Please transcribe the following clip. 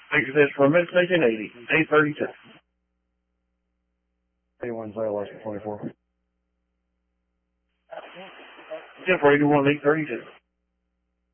Exit from Station 80, 832. 81 license 24. 10 for 81, 832.